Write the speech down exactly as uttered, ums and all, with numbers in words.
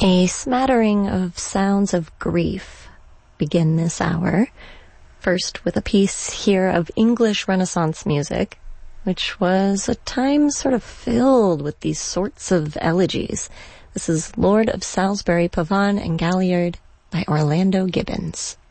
A smattering of sounds of grief begin this hour. First with a piece here of English Renaissance music, which was at times sort of filled with these sorts of elegies. This is Lord of Salisbury, Pavane and Galliard by Orlando Gibbons.